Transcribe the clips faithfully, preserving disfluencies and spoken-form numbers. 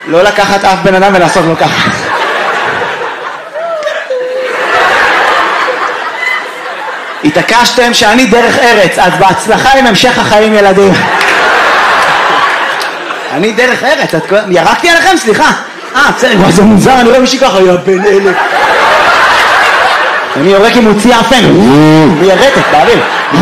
לא לקחת אף בן אדם ולעשות לו ככה. התעקשתם שאני דרך ארץ, אז בהצלחה עם המשך החיים ילדים. אני דרך ארץ, את... ירקתי עליכם? סליחה. אה, בסדר, זה מוזר, אני רואה מישהי ככה, יא בן אלף. אני יורק עם מוציא אפן, מיירטת, באוויר.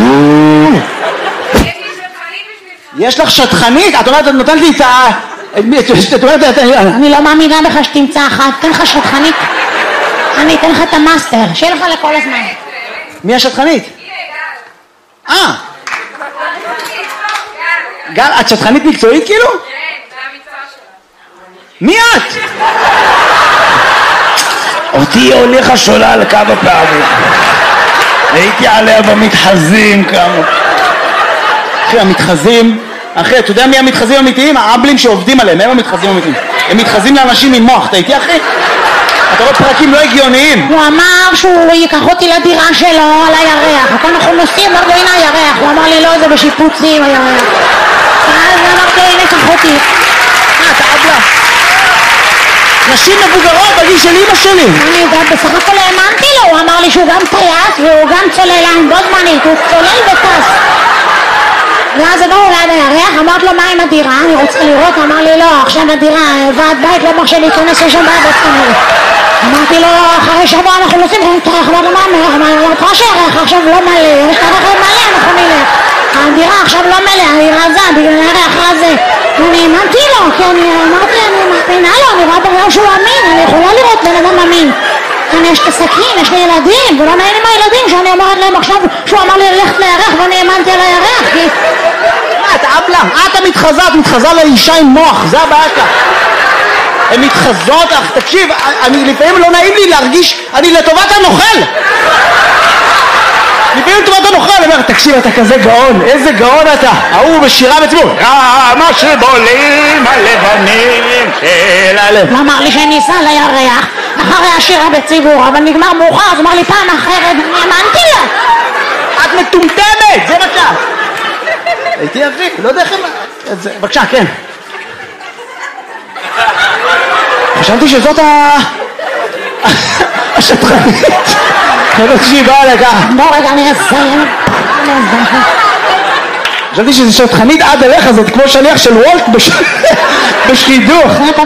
יש לך שטחנית? את אומרת, את נותנת לי את ה... את אומרת, אני לא מאמינה בך שתמצא אחת, תן לך שטחנית. אני אתן לך את המאסטר, שיהיה לך לכל הזמן. מי השטחנית? אה. גל, את שטחנית מקצועית כאילו? כן, זה המקצוע שלה. מי את? אותי הוליכה שולל כמה פעמים. הייתי עליה במתחזים כמה. אחי, המתחזים, אחי, אתה יודע מי המתחזים האמיתיים? האבלים שעובדים עליהם, הם המתחזים האמיתיים. הם מתחזים לאנשים עם מוח, אתה איתי אחי? אתה רואה פרקים לא הגיוניים. הוא אמר שהוא ייקח אותי לדירה שלו על הירח. וכאן אנחנו נוסעים, אמרנו הנה הירח. הוא אמר לי לא, זה בשיפוצים הירח. אז אמרתי הנה קח אותי. אה, אתה אבלה. נשים מבוגרות בגיל של אמא שלי. אני גם בסך הכל האמנתי לו. הוא אמר לי שהוא גם טייס והוא גם צוללן בו זמנית. הוא צולל וטס. ואז עברנו ליד הירח, אמרת לו מה עם הדירה? אני רוצה לראות, אמר לי לא, עכשיו הדירה, ועד בית לא מרשה להיכנס לשם בעד עצמנו. אמרתי לו, אחרי שבוע אנחנו נוסעים, אמרתי לו מה מלך, אמרתי לך שהירח עכשיו לא מלא, יש את הרכב מלא, אנחנו נלך. הדירה עכשיו לא מלא, אני רזה, בגלל הירח רזה. אני האמנתי לו, כי אני אמרתי, אני מאמינה לו, אני רואה בגלל שהוא אמין, אני יכולה לראות בן אדם אמין. כאן יש את הסכין, יש לי ילדים, ולא נעים עם הילדים שאני אומרת להם עכשיו שהוא אמר לי ללכת לירח ואני האמנתי על הירח, כי... מה, אתה אבלה? את המתחזה, את מתחזה לאישה עם מוח, זה הבעיה שלך. הן מתחזות, אך תקשיב, אני לפעמים לא נעים לי להרגיש, אני לטובת הנוכל. לפעמים לטובת הנוכל, אני אומר, תקשיב, אתה כזה גאון, איזה גאון אתה. ההוא בשירה בציבור, מה שבולים הלבנים של הלב. הוא אמר לי שאני אסע לירח אחרי השירה בציבור, אבל נגמר מאוחר, אז אמר לי פעם אחרת, אני האמנתי לו. את מטומטמת, זה בבקשה. הייתי אחי, לא יודע איך הם... בבקשה, כן. חשבתי שזאת ה... השטחנית. חשבתי שהיא באה לכך. בוא רגע, אני אסיים. חשבתי שזה שטחנית עד אליך, זאת כמו שליח של וולט בשידוך.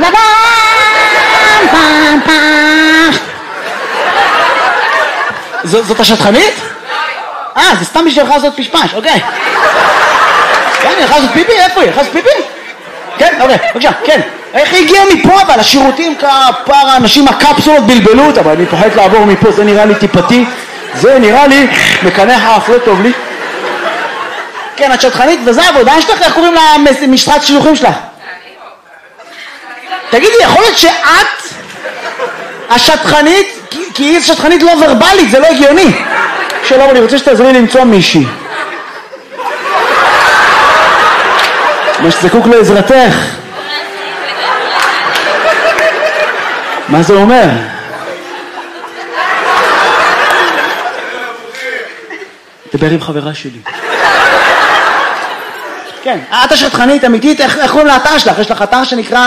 זאת השטחנית? אה, זה סתם בשביל לך לעשות פשפש, אוקיי. כן, היא הלכה לעשות פיפי? איפה היא? הלכה לעשות פיפי? כן, אוקיי, בבקשה, כן. איך היא הגיעה מפה אבל? השירותים כפר האנשים הקפסולות בלבלו אותה, אבל אני פוחד לעבור מפה, זה נראה לי טיפתי. זה נראה לי מקנח האף, לא טוב לי. כן, את שטחנית, וזה העבודה שלך? איך קוראים למשרת שילוחים שלך? תגידי, יכול להיות שאת השטחנית, כי היא שטחנית לא ורבלית, זה לא הגיוני. שלום, אני רוצה שתעזרי למצוא מישהי. מה שזקוק לעזרתך. מה זה אומר? דבר עם חברה שלי. כן, את השטחנית אמיתית, איך קוראים לאתר שלך? יש לך אתר שנקרא...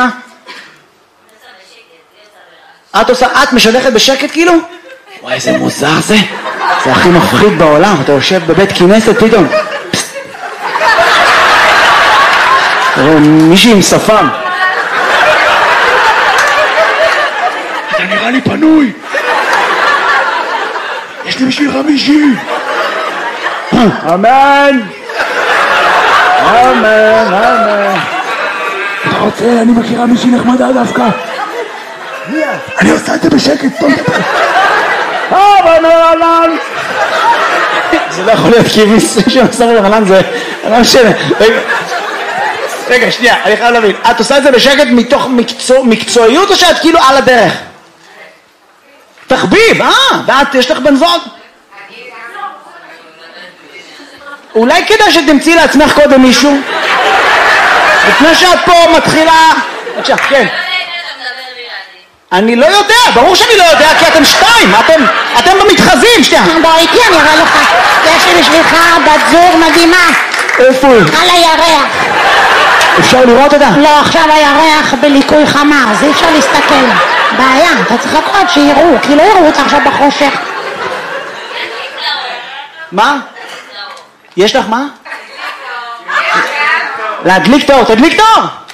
את עושה, את משדכת בשקט כאילו? וואי, איזה מוזר זה. זה הכי מפחיד בעולם, אתה יושב בבית כנסת פתאום. תראו, מישהי עם שפם. אתה נראה לי פנוי. יש לי בשבילך מישהי. אמן. אמן, אמן. אתה רוצה, אני מכירה מישהי נחמדה דווקא. אני עושה את זה בשקט, טוב דבר. אמן, אמן. זה לא יכול להיות כי מישהו שעושה לחלן זה... לא משנה. רגע, שנייה, אני חייב להבין. את עושה את זה בשקט מתוך מקצועיות או שאת כאילו על הדרך? תחביב, אה? ואת, יש לך בן זוג? אולי כדאי שתמצאי לעצמך קודם מישהו? לפני שאת פה מתחילה... בבקשה, כן. אני לא יודע, ברור שאני לא יודע, כי אתם שתיים, אתם, אתם במתחזים, שנייה. בוא איתי, אני אראה לך. יש לי בשבילך בת זוג מדהימה. איפה היא? על הירח. אפשר לראות אותה? לא, עכשיו הירח בליקוי חמה, אז אי אפשר להסתכל. בעיה, אתה צריך לחכות שיראו, כי לא יראו אותה עכשיו בחושך. מה? יש לך מה? להדליק תור, תדליק תור!